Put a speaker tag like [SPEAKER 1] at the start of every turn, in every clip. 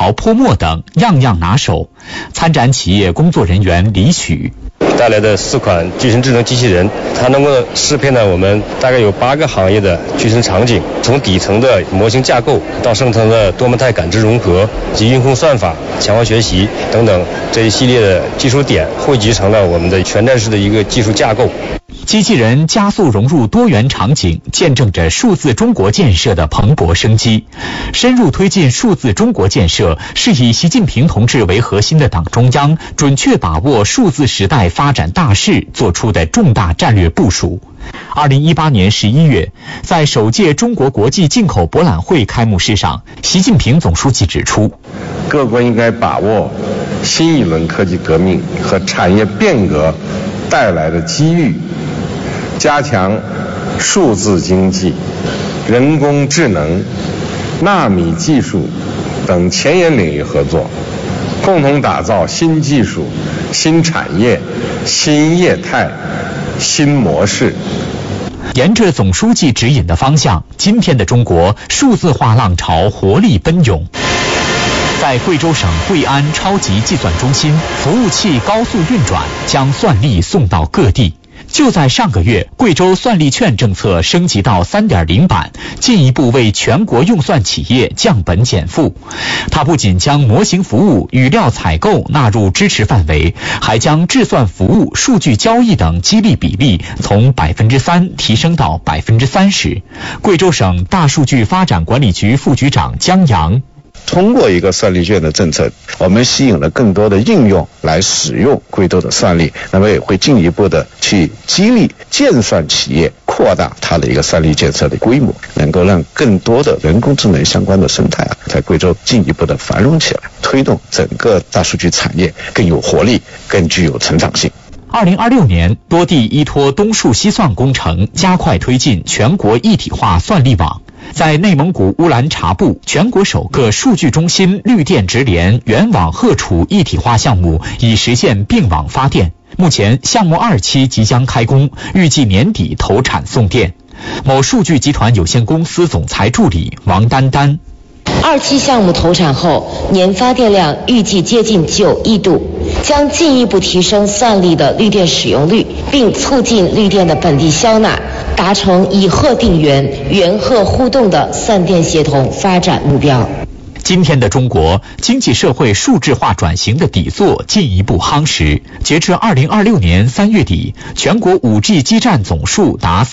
[SPEAKER 1] 刨泼墨等样样拿手。参展企业工作人员李许
[SPEAKER 2] 带来的4款具身智能机器人，它能够适配呢我们大概有8个行业的具身场景，从底层的模型架构到上层的多模态感知融合及运控算法、强化学习等等这一系列的技术点，汇集成了我们的全站式的一个技术架构。
[SPEAKER 1] 机器人加速融入多元场景，见证着数字中国建设的蓬勃生机。深入推进数字中国建设，是以习近平同志为核心的党中央准确把握数字时代发展大势做出的重大战略部署。2018年11月，在首届中国国际进口博览会开幕式上，习近平总书记指出，
[SPEAKER 3] 各国应该把握新一轮科技革命和产业变革带来的机遇，加强数字经济、人工智能、纳米技术等前沿领域合作，共同打造新技术、新产业、新业态、新模式。
[SPEAKER 1] 沿着总书记指引的方向，今天的中国数字化浪潮活力奔涌。在贵州省贵安超级计算中心，服务器高速运转，将算力送到各地。就在上个月，贵州算力券政策升级到 3.0 版，进一步为全国用算企业降本减负。它不仅将模型服务、语料采购纳入支持范围，还将制算服务、数据交易等激励比例从 3% 提升到 30%。贵州省大数据发展管理局副局长江阳，
[SPEAKER 4] 通过一个算力券的政策，我们吸引了更多的应用来使用贵州的算力，那么也会进一步的去激励建算企业扩大它的一个算力建设的规模，能够让更多的人工智能相关的生态在贵州进一步的繁荣起来，推动整个大数据产业更有活力，更具有成长性。
[SPEAKER 1] 2026年，多地依托东数西算工程，加快推进全国一体化算力网。在内蒙古乌兰察布，全国首个数据中心绿电直连原网荷储一体化项目已实现并网发电。目前项目2期即将开工，预计年底投产送电。某数据集团有限公司总裁助理王丹丹
[SPEAKER 5] ，2期项目投产后，年发电量预计接近9亿度，将进一步提升算力的绿电使用率，并促进绿电的本地消纳，达成以荷定源、源荷互动的算电协同发展目标。
[SPEAKER 1] 今天的中国经济社会数字化转型的底座进一步夯实。截至2026年3月底，全国 5G 基站总数达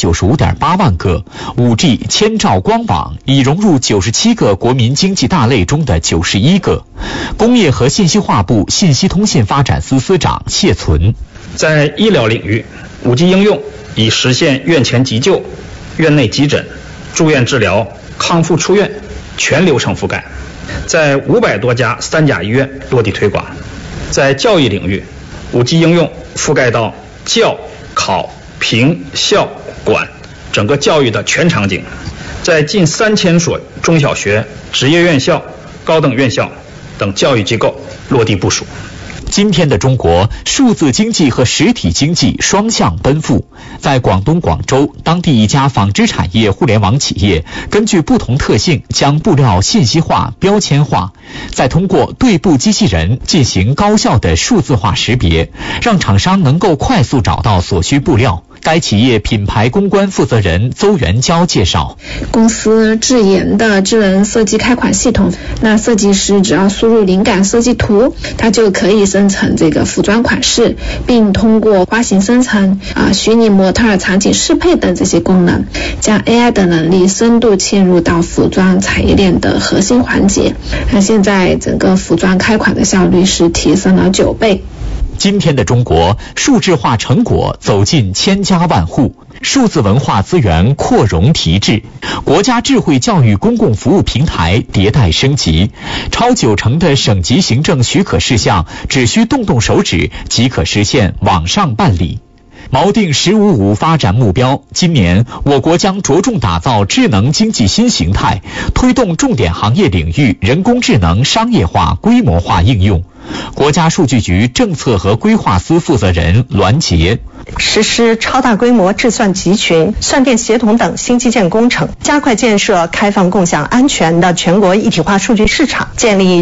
[SPEAKER 1] 495.8 万个， 5G 千兆光网已融入97个国民经济大类中的91个。工业和信息化部信息通信发展司司长谢存，
[SPEAKER 6] 在医疗领域， 5G 应用已实现院前急救、院内急诊、住院治疗、康复出院全流程覆盖，在500多家3甲医院落地推广。在教育领域， 5G 应用覆盖到教、考、评、校、管整个教育的全场景，在近3000所中小学、职业院校、高等院校等教育机构落地部署。
[SPEAKER 1] 今天的中国，数字经济和实体经济双向奔赴。在广东广州，当地一家纺织产业互联网企业根据不同特性，将布料信息化、标签化，再通过对布机器人进行高效的数字化识别，让厂商能够快速找到所需布料。该企业品牌公关负责人邹元娇介绍，
[SPEAKER 7] 公司自研的智能设计开款系统，那设计师只要输入灵感设计图，它就可以生成这个服装款式，并通过花型生成、虚拟模特场景适配等这些功能，将 AI 的能力深度嵌入到服装产业链的核心环节。那现在整个服装开款的效率是提升了9倍。
[SPEAKER 1] 今天的中国，数字化成果走进千家万户，数字文化资源扩容提质，国家智慧教育公共服务平台迭代升级，超90%的省级行政许可事项只需动动手指即可实现网上办理。锚定“15+5”发展目标，今年我国将着重打造智能经济新形态，推动重点行业领域人工智能商业化、规模化应用。国家数据局政策和规划司负责人栾杰，
[SPEAKER 8] 实施超大规模智算集群、算电协同等新基建工程，加快建设开放、共享、安全的全国一体化数据市场，建立